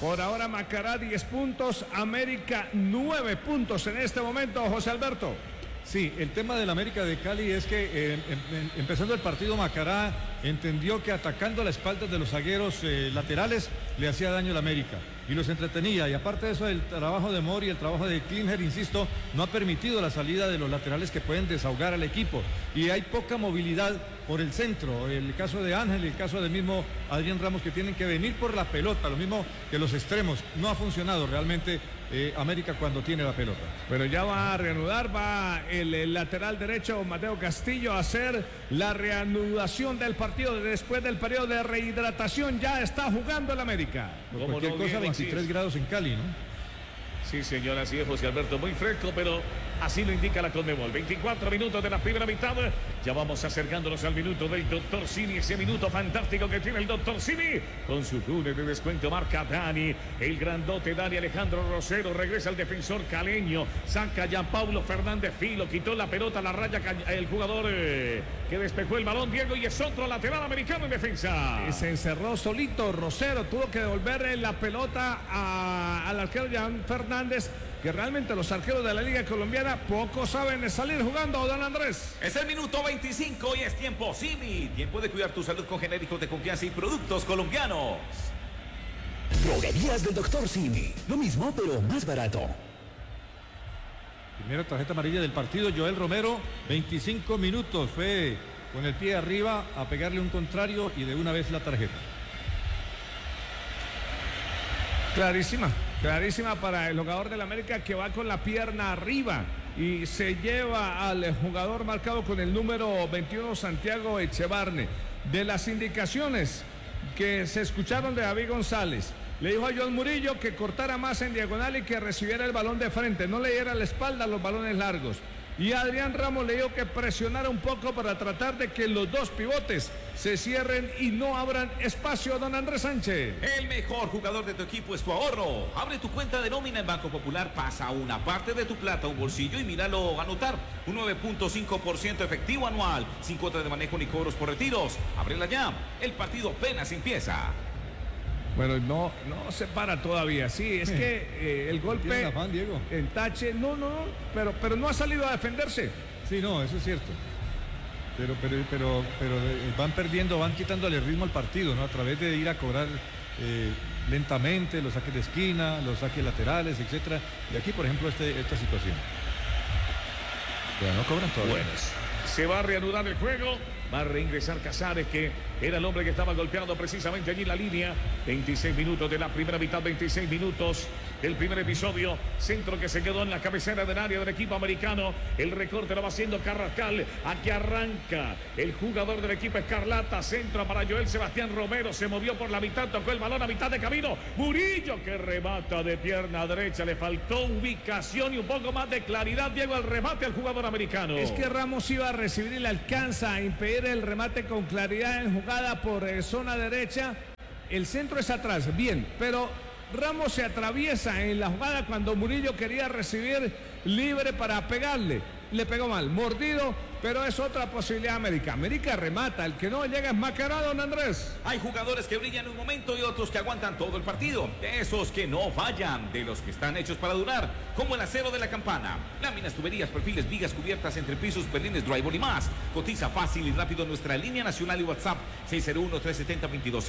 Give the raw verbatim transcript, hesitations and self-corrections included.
Por ahora Macará diez puntos, América nueve puntos en este momento, José Alberto. Sí, el tema del América de Cali es que eh, em, em, empezando el partido Macará entendió que atacando a la espalda de los zagueros eh, laterales le hacía daño al América y los entretenía, y aparte de eso el trabajo de Mori, el trabajo de Klinger, insisto, no ha permitido la salida de los laterales que pueden desahogar al equipo, y hay poca movilidad por el centro, el caso de Ángel, el caso del mismo Adrián Ramos, que tienen que venir por la pelota, lo mismo que los extremos. No ha funcionado realmente eh, América cuando tiene la pelota. Pero ya va a reanudar, va el, el lateral derecho Mateo Castillo a hacer la reanudación del partido después del periodo de rehidratación. Ya está jugando el América. Por cualquier no, cosa, Diego, veintitrés grados en Cali, ¿no? Sí, señor, así es, José Alberto, muy fresco, pero así lo indica la Conmebol. veinticuatro minutos de la primera mitad, ya vamos acercándonos al minuto del doctor Simi, ese minuto fantástico que tiene el doctor Simi, con su túnel de descuento marca Dani, el grandote Dani Alejandro Rosero, regresa el defensor caleño, saca ya Paulo Fernández Filo, quitó la pelota a la raya, el jugador eh, que despejó el balón, Diego, y es otro lateral americano en defensa. Y se encerró solito Rosero, tuvo que devolverle la pelota a, al arquero Jan Fernández, que realmente los arqueros de la Liga Colombiana poco saben salir jugando, don Andrés. Es el minuto veinticinco y es tiempo Simi, tiempo de cuidar tu salud con genéricos de confianza y productos colombianos. Droguerías del doctor Simi, lo mismo pero más barato. Primera tarjeta amarilla del partido, Joel Romero, veinticinco minutos, fue con el pie arriba a pegarle un contrario y de una vez la tarjeta. Clarísima, clarísima para el jugador del América, que va con la pierna arriba y se lleva al jugador marcado con el número veintiuno, Santiago Echevarne. De las indicaciones que se escucharon de David González, le dijo a John Murillo que cortara más en diagonal y que recibiera el balón de frente, no le diera la espalda a los balones largos. Y a Adrián Ramos le dijo que presionara un poco para tratar de que los dos pivotes se cierren y no abran espacio, don Andrés Sánchez. El mejor jugador de tu equipo es tu ahorro. Abre tu cuenta de nómina en Banco Popular, pasa una parte de tu plata a un bolsillo y míralo anotar. Un nueve punto cinco por ciento efectivo anual, sin cuotas de manejo ni cobros por retiros. Ábrela ya, el partido apenas empieza. Bueno, no, no se para todavía, sí, es que eh, el golpe, afán, Diego. el tache, no, no, pero, pero no ha salido a defenderse. Sí, no, eso es cierto. Pero, pero, pero, pero van perdiendo, van quitándole el ritmo al partido, ¿no? A través de ir a cobrar eh, lentamente los saques de esquina, los saques laterales, etcétera. Y aquí, por ejemplo, este, esta situación. Pero no cobran todavía. Bueno, se va a reanudar el juego. Va a reingresar Casares, que era el hombre que estaba golpeando precisamente allí en la línea. veintiséis minutos de la primera mitad, veintiséis minutos del primer episodio. Centro que se quedó en la cabecera del área del equipo americano. El recorte lo va haciendo Carrascal. Aquí arranca el jugador del equipo Escarlata. Centro para Joel Sebastián Romero. Se movió por la mitad, tocó el balón a mitad de camino. Murillo que remata de pierna derecha. Le faltó ubicación y un poco más de claridad, Diego, al remate al jugador americano. Es que Ramos iba a recibir y le alcanza a impedir el remate con claridad en jugada por eh, zona derecha. El centro es atrás, bien, pero Ramos se atraviesa en la jugada cuando Murillo quería recibir libre para pegarle. Le pegó mal, mordido, pero es otra posibilidad América. América remata, el que no llega es Macará, don Andrés. Hay jugadores que brillan un momento y otros que aguantan todo el partido. De esos que no fallan, de los que están hechos para durar, como el acero de la Campana. Láminas, tuberías, perfiles, vigas, cubiertas, entrepisos, perlines, drywall y más. Cotiza fácil y rápido en nuestra línea nacional y WhatsApp seis cero uno, tres siete cero, dos dos